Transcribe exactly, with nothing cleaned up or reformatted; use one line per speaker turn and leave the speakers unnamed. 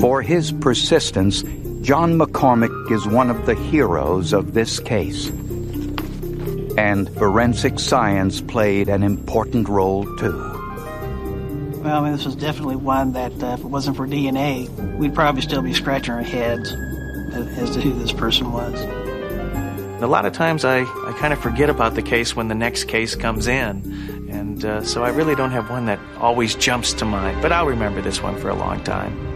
For his persistence, John McCormick is one of the heroes of this case. And forensic science played an important role, too.
Well, I mean, this was definitely one that, uh, if it wasn't for D N A, we'd probably still be scratching our heads as to who this person was.
A lot of times I, I kind of forget about the case when the next case comes in. And uh, so I really don't have one that always jumps to mind. But I'll remember this one for a long time.